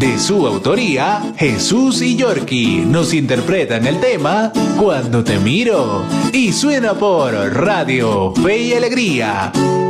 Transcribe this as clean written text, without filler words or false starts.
De su autoría, Jesús y Yorkie nos interpretan el tema Cuando te miro y suena por Radio Fe y Alegría.